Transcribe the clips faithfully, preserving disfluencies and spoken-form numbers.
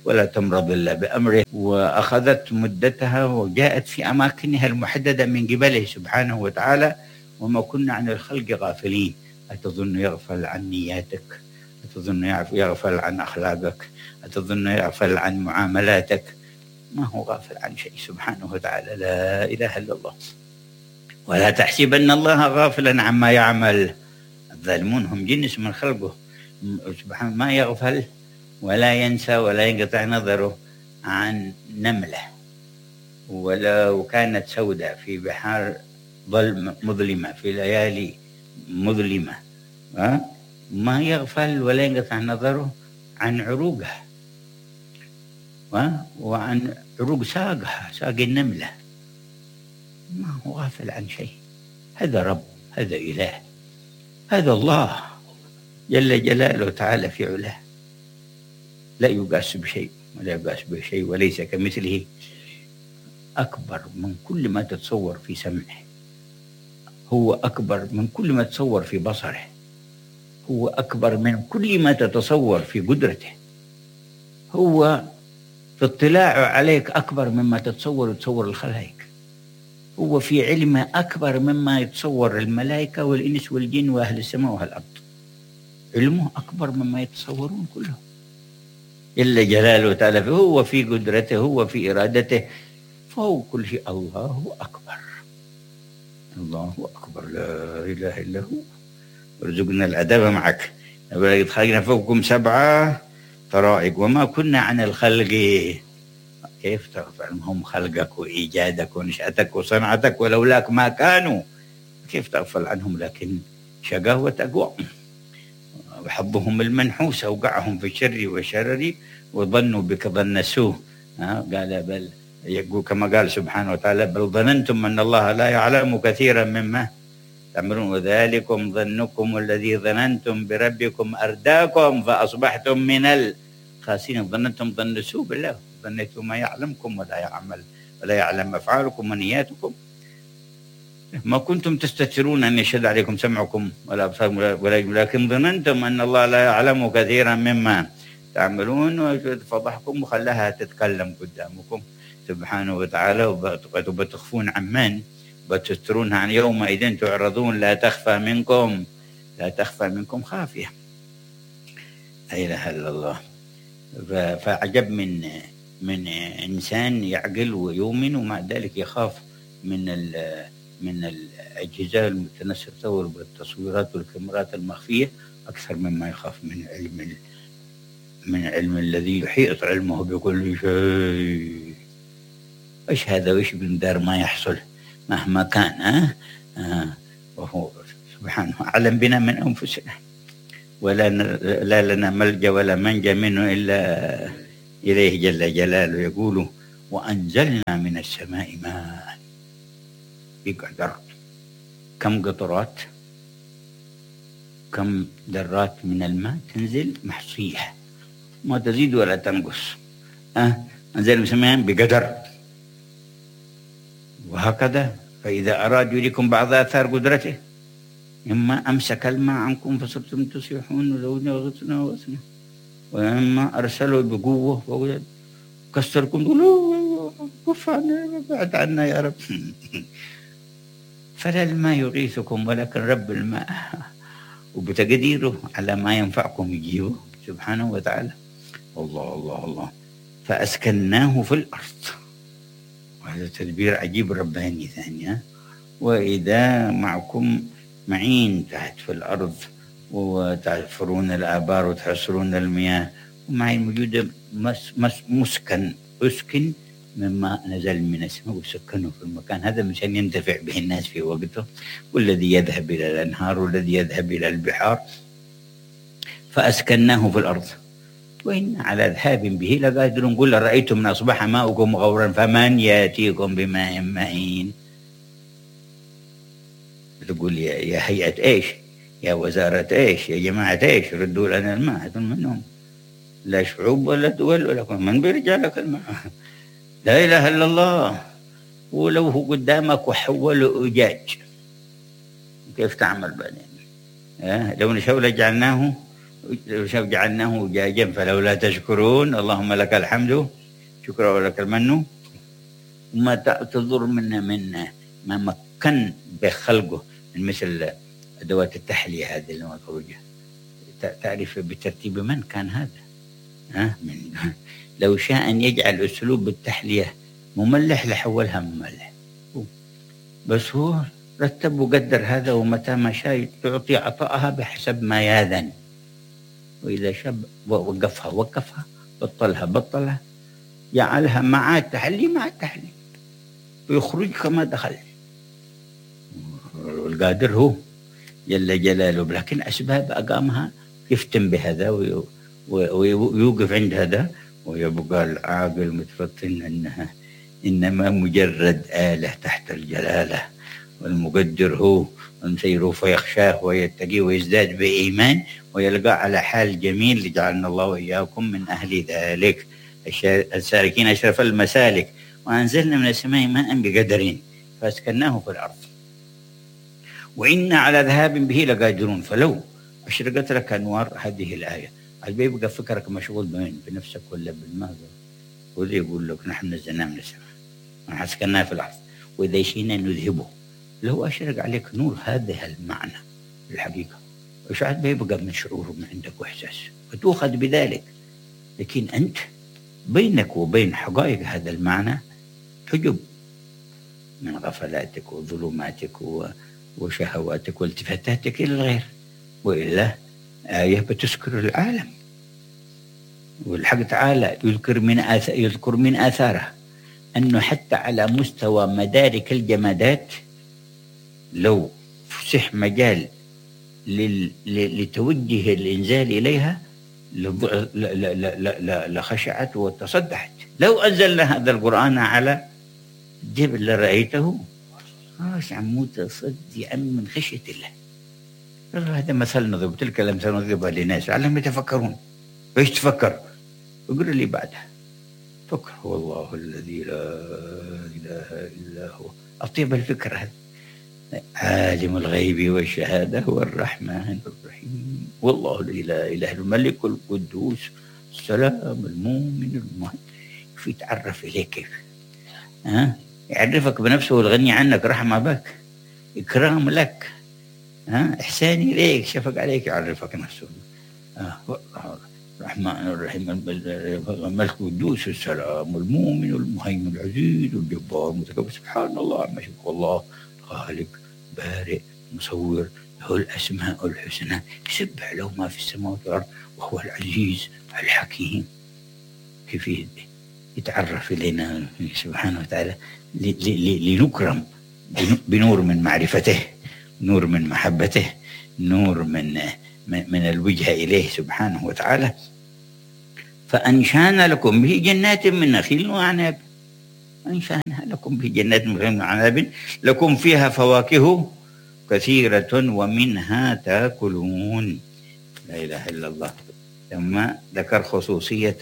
ولا تمرض إلا بأمره، وأخذت مدتها وجاءت في أماكنها المحددة من قبله سبحانه وتعالى. وما كنا عن الخلق غافلين. أتظن يغفل عن نياتك؟ أتظن يغفل عن أخلاقك؟ أتظن يغفل عن معاملاتك؟ ما هو غافل عن شيء سبحانه وتعالى. لا إله إلا الله. ولا تحسبن الله غافلا عما يعمل الظالمون. هم جنس من خلقه سبحانه، ما يغفل ولا ينسى ولا ينقطع نظره عن نملة ولو كانت سوداء في بحار ظلم مظلمة، في ليالي مظلمة، ما يغفل ولا ينقطع نظره عن عروقها وعن عروق ساقها، ساق النملة. ما هو غافل عن شيء. هذا رب، هذا إله، هذا الله جل جلاله تعالى في علاه، لا يقاس بشيء ولا يقاس بشيء، وليس كمثله. أكبر من كل ما تتصور في سمعه، هو أكبر من كل ما تتصور في بصره، هو أكبر من كل ما تتصور في قدرته، هو في اطلاعه عليك أكبر مما تتصور وتصور الخلائق، هو في علمه أكبر مما يتصور الملائكة والإنس والجن وأهل السماء وأهل الأرض. علمه أكبر مما يتصورون كلهم جل جلاله تعالى. هو في قدرته، هو في إرادته، فهو كل شيء. الله أكبر، الله أكبر، لا إله إلا هو. ارزقنا الأدب معك. ولقد خلقنا فوقكم سبعة طرائق وما كنا عن الخلق. كيف تغفل؟ هم خلقك وإيجادك ونشأتك وصنعتك، ولولاك ما كانوا. كيف تغفل عنهم؟ لكن شقاوة أقوام وحظهم المنحوس أوقعهم في الشر والشرر وظنوا بك ظن سوء. قال بل يقول كما قال سبحانه وتعالى: بل ظننتم أن الله لا يعلم كثيرا مما تعملون وذلكم ظنكم الذي ظننتم بربكم أرداكم فأصبحتم من الخاسرين. ظننتم ظن سوء بالله، ظنيتم ما يعلمكم ولا يعمل ولا يعلم أفعالكم ونياتكم. ما كنتم تستترون أن يشهد عليكم سمعكم ولا أبصاركم، ولكن ظننتم أن الله لا يعلم كثيرا مما تعملون، وفضحكم وخلاها تتكلم قدامكم سبحانه وتعالى. وبتخفون عن من؟ بتسترون عن يومئذ تعرضون لا تخفى منكم لا تخفى منكم خافية. لا إله إلا الله. فعجب من من إنسان يعقل ويؤمن ومع ذلك يخاف من من الأجهزة المتنسقة والتصويرات والكاميرات المخفية أكثر مما يخاف من علم من علم الذي يحيط علمه بكل شيء. إيش هذا وإيش بندار ما يحصل مهما كان. أه؟ أه وهو سبحانه أعلم بنا من أنفسنا، ولا لا لنا ملجأ ولا منجا منه إلا إليه جل جلاله. يقول: وأنزلنا من السماء ماء بقدر. كم قطرات، كم ذرات من الماء تنزل محصية، ما تزيد ولا تنقص. أه؟ أنزل من السماء بقدر. وهكذا فإذا أراد يريكم بعض آثار قدرته، إما أمسك الماء عنكم فصرتم تصيحون ولو غثنا وغثنا، وإما أرسله بقوة كسركم تقولوا كف عنا بعد عنا يا رب. فلا الماء يغيثكم ولكن رب الماء، وبتقديره على ما ينفعكم يجيبه سبحانه وتعالى. الله الله الله. فأسكناه في الأرض، وهذا تدبير عجيب رباني ثانية. وإذا معكم معين تحت في الأرض وتحفرون الآبار وتحصرون المياه، ومعين موجودة مس مس مسكن أسكن مما نزل من السماء وسكنه في المكان هذا مشان ينتفع به الناس في وقته، والذي يذهب إلى الأنهار والذي يذهب إلى البحار. فأسكناه في الأرض وإن على ذهاب به لقادر. نقول: رأيتم من أصبح ماؤكم غورا فمن يأتيكم بماء معين. تقول يا, يا هيئة إيش، يا وزارة إيش، يا جماعة إيش، ردوا لنا الماء. هذول منهم لا شعوب ولا دول ولا من بيرجع لك الماء. لا إله إلا الله. ولو هو قدامك وحوله أجاج كيف تعمل بعدين؟ أه؟ لو نشاء لجعلناه جعلناه جاجا فلولا تشكرون اللهم لك الحمد شكرا ولك المن وما تضر من من ما مكن بخلقه من مثل أدوات التحلية هذه المخرجة. تعرف بترتيب من كان هذا؟ ها من لو شاء أن يجعل أسلوب التحلية مملح لحولها مملح، بس هو رتب وقدر هذا، ومتى ما شاء تعطي عطاءها بحسب ما ياذن، وإذا شاب وقفها وقفها، بطلها بطلها، جعلها مع التحلي مع التحلي ويخرج كما دخل. والقادر هو جل جلاله، لكن أسباب أقامها يفتن بهذا ويوقف عند هذا، ويبقى العاقل متفطن أنها إنما مجرد آلة تحت الجلالة، والمقدر هو المسير فيخشاه ويتقي ويزداد بإيمان ويلقى على حال جميل. جعلنا الله وإياكم من أهل ذلك السالكين أشرف المسالك. وأنزلنا من السماء ماء بقدر فأسكناه في الأرض وإنا على ذهاب به لقادرون. فلو أشرقت لك أنوار هذه الآية بيبقى فكرك مشغول بين بنفسك ولا بالماء، وذي يقول لك نحن نزلنا من السماء ونحسكناه في الأرض وإذا شئنا نذهبه. لو أشرق عليك نور هذا المعنى الحقيقة وش عاد بيبقى من شعور من عندك وإحساس وتأخذ بذلك. لكن أنت بينك وبين حقائق هذا المعنى حجب من غفلاتك وظلماتك وشهواتك والتفاتاتك إلى الغير، وإلا آية بتسكر العالم. والحق تعالى يذكر من آثار يذكر من آثاره أنه حتى على مستوى مدارك الجمادات لو فسح مجال لتوجه الإنزال إليها لخشعت وتصدحت. لو أنزلنا هذا القرآن على الجبل لرأيته خاشعا متصدعا من خشية الله. هذا مثل نضرب، تلك الأمثال نضربها للناس لعلهم يتفكرون. ايش تفكر؟ اقرأ لي بعدها. فكر هو الله الذي لا إله إلا هو. أطيب الفكر هذا. عالم الغيب والشهادة هو الرحمن الرحيم والله الذي لا إله إلا الملك القدوس السلام المؤمن المهيمن. في تعرف إليه كيف؟ ها؟ يعرفك بنفسه والغني عنك، رحمة بك، إكرام لك، ها؟ إحسان إليك، شفق عليك، يعرفك نفسه. الرحمن الرحيم الملك القدوس السلام المؤمن المهيمن العزيز الجبار المتكبر. سبحان الله عما يشركون. الله خالق بارئ مصور له الأسماء الحسنى يسبح له ما في السماوات والأرض وهو العزيز الحكيم. كيف يتعرف إلينا سبحانه وتعالى لنكرم بنور من معرفته، نور من محبته، نور من من الوجهة إليه سبحانه وتعالى. فأنشأنا لكم به جنات من نخيل وأعناب. أنشأنا لكم به جنات من نخيل وأعناب لكم فيها فواكه كثيرة ومنها تأكلون. لا إله إلا الله. ثم ذكر خصوصية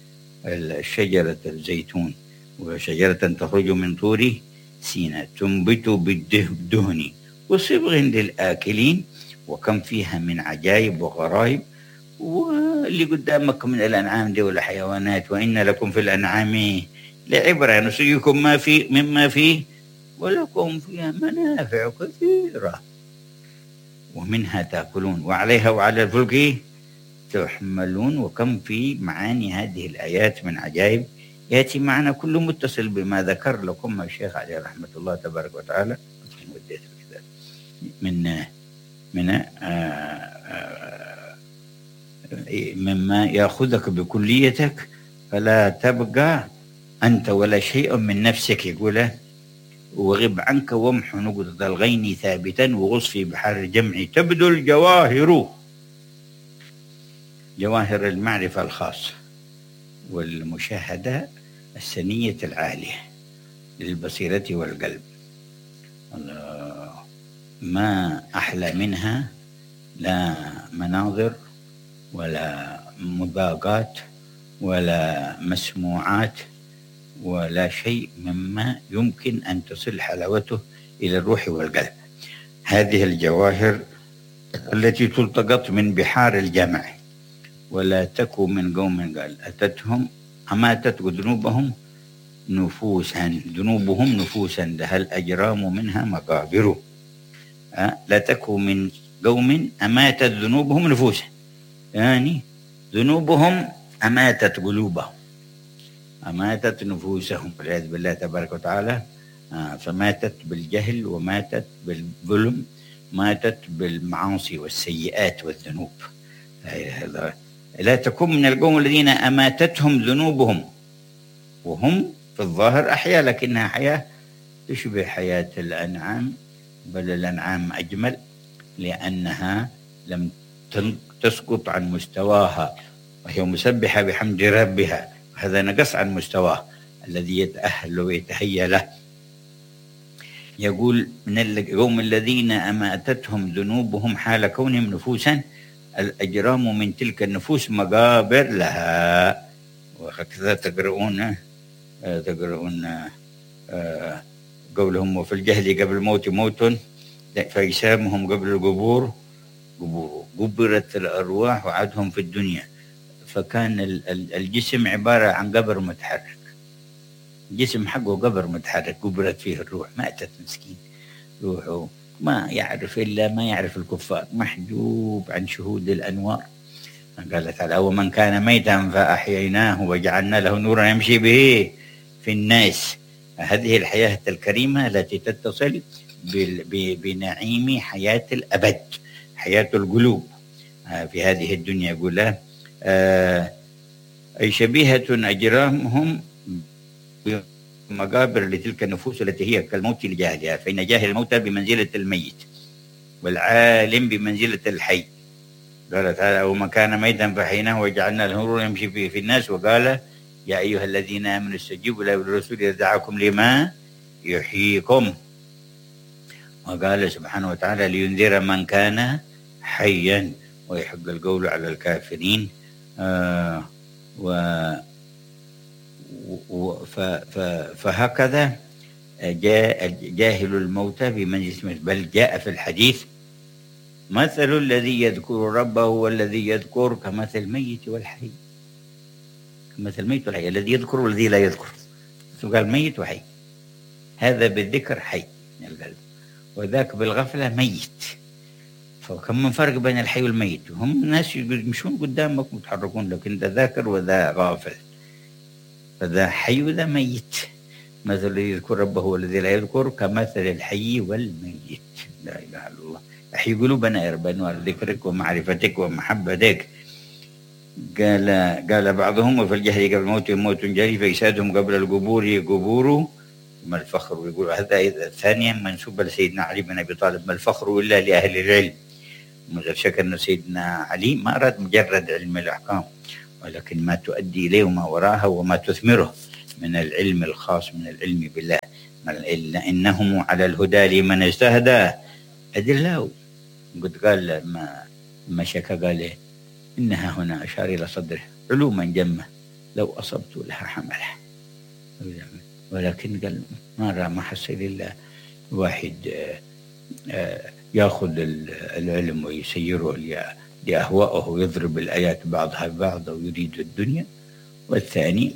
الشجرة الزيتون، وشجرة تخرج من طور سيناء تنبت بالدهن وصبغ للآكلين وكم فيها من عجائب وغرائب. واللي قدامك من الأنعام دي والحيوانات وإن لكم في الأنعام لعبرة نسقيكم ما في مما فيه ولكم فيها منافع كثيرة ومنها تأكلون وعليها وعلى الفلك تحملون. وكم في معاني هذه الآيات من عجائب يأتي معنا كل متصل بما ذكر لكم الشيخ عليه رحمة الله تبارك وتعالى من من آآ آآ مما يأخذك بكليتك فلا تبقى أنت ولا شيء من نفسك. يقول وغب عنك وامح نقطة الغين ثابتا وغص في بحر الجمع تبدو الجواهر. جواهر المعرفة الخاصة والمشاهدة السنية العالية للبصيرة والقلب. ما أحلى منها لا مناظر ولا مذاقات ولا مسموعات ولا شيء مما يمكن أن تصل حلاوته إلى الروح والقلب. هذه الجواهر التي تلتقط من بحار الجمع ولا تكوا من قوم قال أتتهم أماتت ذنوبهم نفوسا ذنوبهم نفوسا لها الأجرام منها مقابر. أه؟ لا تكوا من قوم أماتت ذنوبهم نفوسا، يعني ذنوبهم أماتت قلوبهم، أماتت نفوسهم والعياذ بالله تبارك وتعالى. آه فماتت بالجهل وماتت بالظلم، ماتت بالمعاصي والسيئات والذنوب. لا تكن من القوم الذين أماتتهم ذنوبهم وهم في الظاهر أحياء، لكنها حياة تشبه حياة الأنعام، بل الأنعام أجمل لأنها لم تسقط عن مستواها وهي مسبحة بحمد ربها، هذا نقص عن مستواه الذي يتأهل ويتهيأ له. يقول من القوم الذين أماتتهم ذنوبهم حال كونهم نفوسا الأجرام من تلك النفوس مقابر لها. وهكذا تقرؤون تقرؤون قولهم وفي الجهل قبل الموت موت فأجسامهم قبل القبور قبور، قبرت الأرواح وعدهم في الدنيا. فكان الجسم عبارة عن قبر متحرك، الجسم حقه قبر متحرك قبرت فيه الروح، ماتت مسكين روحه ما يعرف إلا ما يعرف الكفار، محجوب عن شهود الأنوار. قال تعالى ومن كان ميتا فأحييناه وجعلنا له نورا يمشي به في الناس. هذه الحياة الكريمة التي تتصل بنعيم حياة الأبد، حياة القلوب في هذه الدنيا. يقول أي شبيهة أجرامهم بمقابر لتلك النفوس التي هي كالموت لجاهلها، فإن جاهل الموتى بمنزلة الميت والعالم بمنزلة الحي. قال تعالى ومن كان ميتا فأحييناه وجعلنا له نورا يمشي به في الناس. وقال يا أيها الذين آمنوا استجيبوا لله وللرسول إذا دعاكم لما يحييكم. وقال سبحانه وتعالى لينذر من كان حيا ويحق القول على الكافرين. آه و فهكذا جاء جاهل الموتى بمنزلة، بل جاء في الحديث مثل الذي يذكر ربه والذي يذكر كمثل الميت والحي، كمثل الميت والحي، الذي يذكر والذي لا يذكر. قال ميت وحي، هذا بالذكر حي القلب وذاك بالغفلة ميت. فكم من فرق بين الحي والميت؟ هم ناس يمشون قدامك متحركون لكن ذا ذاكر وذا غافل، فذا حي وذا ميت. مثل الذي يذكر ربه والذي لا يذكر كمثل الحي والميت. لا إله إلا الله. أحيي قلوبنا يا رب بأنوار ذكرك ومعرفتك ومحبتك. قال قال بعضهم وفي الجهل قبل الموت موت جري فإجسادهم قبل القبور قبور. ما الفخر؟ يقول هذا ثانيا منسوب لسيدنا علي بن أبي طالب، ما الفخر إلا لأهل العلم. مثل شك أن سيدنا علي ما أراد مجرد علم الأحكام، ولكن ما تؤدي إليه وما وراها وما تثمره من العلم الخاص من العلم بالله. إنهم على الهدى لمن اجتهد أدلاه. قد قال ما ما شك قال إنها هنا أشار إلى صدره علوما جمة لو أصبت لها حملها، ولكن قال ما رأى ما حصل إلا واحد يأخذ العلم ويسيره لأهوائه ويضرب الآيات بعضها ببعض ويريد الدنيا، والثاني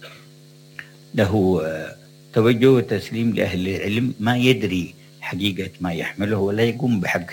له توجه وتسليم لأهل العلم ما يدري حقيقة ما يحمله ولا يقوم بحقه،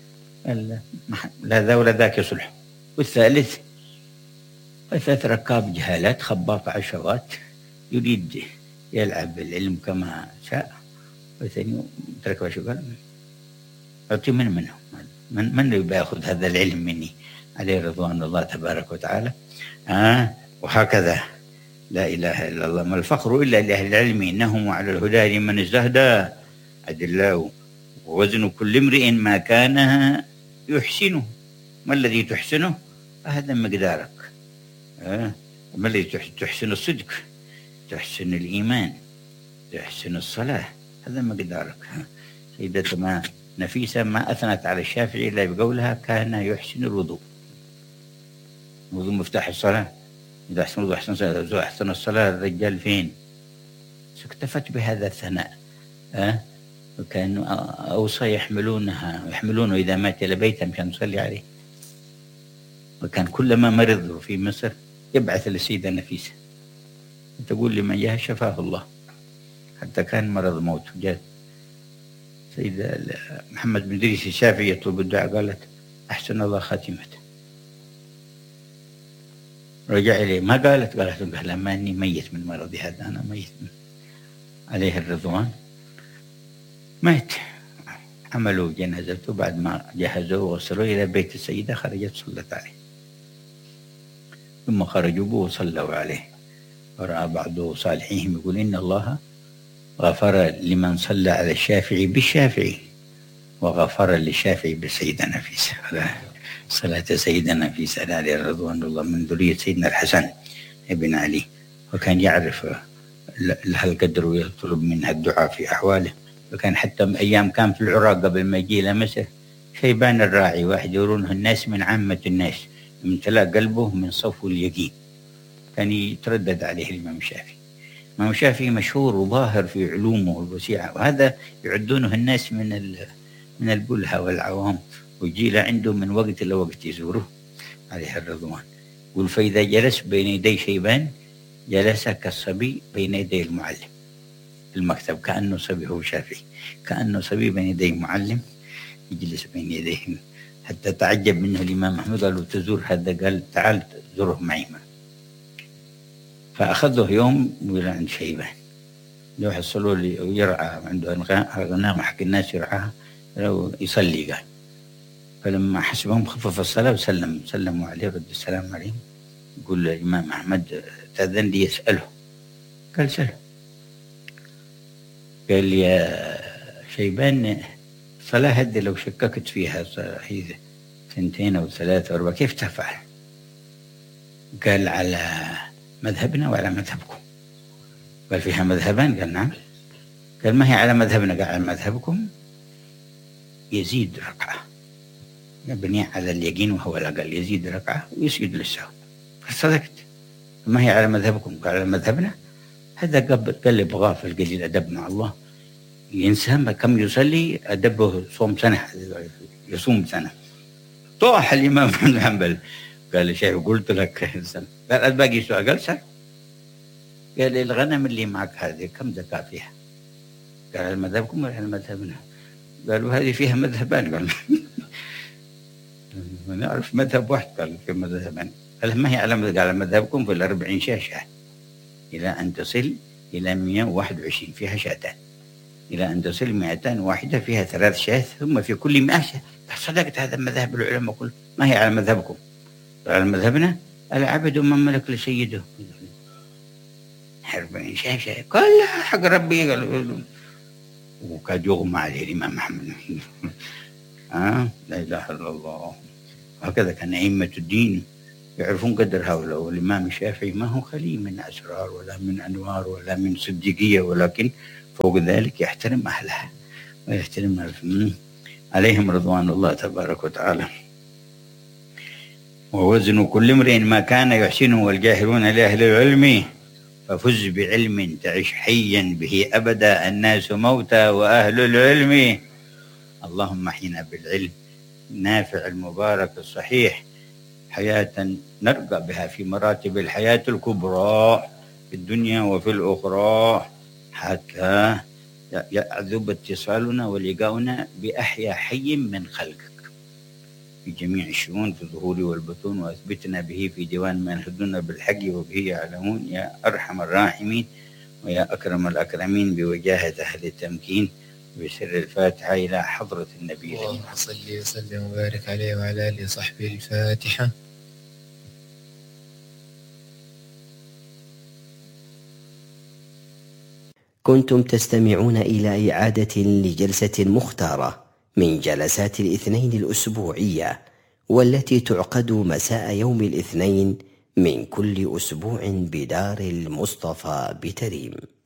لا ذا ولا ذاك يصلح. والثالث ثلاث ركاب جهالات خباط عشوات يريد يلعب بالعلم كما شاء، والثاني ترك شو قال أعطي من منهم من من اللي بياخذ هذا العلم مني عليه رضوان الله تبارك وتعالى. آه وهكذا لا إله إلا الله. ما الفخر إلا لأهل العلم إنهم على الهدى لمن اجتهد أدلاه، ووزن كل امرئ ما كان يحسنه. ما الذي تحسنه؟ هذا مقدارك. آه ما الذي تحسن؟ الصدق، تحسن الإيمان، تحسن الصلاة، هذا مقدارك. سيدتنا نفيسة ما أثنت على الشافعي إلا بقولها كان يحسن الوضوء. الوضوء مفتاح الصلاة، إذا أحسن الوضوء أحسن الصلاة، إذا أحسن الصلاة الرجال فين؟ اكتفت بهذا الثناء. أه؟ وكانوا أوصى يحملونها يحملونه إذا مات إلى بيته مشان نصلي عليه. وكان كلما مرض في مصر يبعث للسيدة نفيسة تقول لمن جاء شفاه الله، حتى كان مرض موت. جاء سيدة محمد بن إدريس الشافعي يطلب الدعاء، قالت أحسن الله خاتمته. رجع إليه ما قالت قالت قال ما أني ميت من مرضي هذا، أنا ميت من. عليه الرضوان مات. عملوا جنازته بعد ما جهزوه ووصلوا إلى بيت السيدة، خرجت صلت عليه، ثم خرجوا به وصلوا عليه. ورأى بعض صالحيهم يقول إن الله غفر لمن صلى على الشافعي بالشافعي وغفر للشافعي بالسيدة نفيسة. صلاة سيدنا نفيسة عليه رضوان الله من ذرية سيدنا الحسن ابن علي، وكان يعرف لها القدر ويطلب منها الدعاء في أحواله. وكان حتى أيام كان في العراق قبل ما يجي إلى مصر شيبان الراعي واحد يرونه الناس من عامة الناس، امتلأ قلبه من صفو اليقين، كان يتردد عليه الإمام الشافعي. الإمام الشافعي مشهور وظاهر في علومه الوسيعة، وهذا يعدونه الناس من من البلهة والعوام، ويجي له عنده من وقت إلى وقت يزوره عليه الرضوان. يقول فإذا جلس بين يدي شيبان جلس كالصبي بين يدي المعلم المكتب، كأنه صبي. هو شافعي كأنه صبي بين يدي معلم يجلس بين يديه، حتى تعجب منه الإمام أحمد قال له تزور هذا، قال تعال زوره معي. فأخذه يوم وإلى عند شيبان يروح يصلوا لي ويرعى عنده غنام حق الناس يرعاها يصلي. قال فلما حسبهم خفف الصلاة وسلم سلموا عليه رد السلام عليهم. يقول الإمام أحمد تأذن لي يسأله، قال سأله. قال يا شيبان الصلاة هذه لو شككت فيها هي سنتين أو ثلاثة أو كيف تفعل؟ قال على مذهبنا وعلى مذهبكم. قال فيها مذهبان؟ قال نعم. قال ما هي على مذهبنا؟ قال على مذهبكم يزيد ركعة مبني على اليقين وهو الأقل، يزيد ركعة ويسجد للسهو. فصدقت. ما هي على مذهبكم؟ قال على مذهبنا. هذا قلب غافل قليل أدب مع الله، ينسى كم يصلي أدبه صوم سنة، يصوم سنة. طاح الإمام بن حنبل قال يا شيخ قلت لك سنة. قال الباقي سؤال؟ قال سنة. قال الغنم اللي معك هذه كم زكاة فيها؟ قال على مذهبكم ولا على مذهبنا؟ قالوا هذه فيها مذهبان. قال نعرف مذهب واحد. قال في مذهبان. قال ما هي على مذهب؟ قال على مذهبكم في الأربعين شاة شاة إلى أن تصل إلى مئة وواحد وعشرين فيها شاتان، إلى أن تصل مئتان واحدة فيها ثلاث شاة، ثم في كل مئة شاة. صدقت هذا مذهب العلماء كله. ما هي على مذهبكم؟ على مذهبنا العبد من ملك لسيده. أربعين شاة شاة كلها حق ربي. قال وكاد يغمى عليه الإمام أحمد. آه لا إله إلا الله. وهكذا كان أئمة الدين يعرفون قدر هؤلاء. والإمام الشافعي ما هو خلي من أسرار ولا من أنوار ولا من صديقية، ولكن فوق ذلك يحترم أهلها ويحترم عليهم رضوان الله تبارك وتعالى. ووزن كل امرئ ما كان يحسنه والجاهلون لأهل العلم، ففز بعلم تعش حيا به أبدا الناس موتى وأهل العلم. اللهم احينا بالعلم النافع المبارك الصحيح حياة نرقى بها في مراتب الحياة الكبرى في الدنيا وفي الأخرى، حتى يعذب اتصالنا ولقاؤنا بأحيا حي من خلقك في جميع الشؤون في الظهور والبطون، وأثبتنا به في ديوان من يهدون بالحق وبه يعلمون يا أرحم الراحمين ويا أكرم الأكرمين بوجاهة أهل التمكين. بسر الفاتحة إلى حضرة النبي. اللهم صل وسلم وبارك عليه وعلى آله وصحبه. الفاتحة. كنتم تستمعون إلى إعادة لجلسة مختارة من جلسات الاثنين الأسبوعية، والتي تعقد مساء يوم الاثنين من كل أسبوع بدار المصطفى بتريم.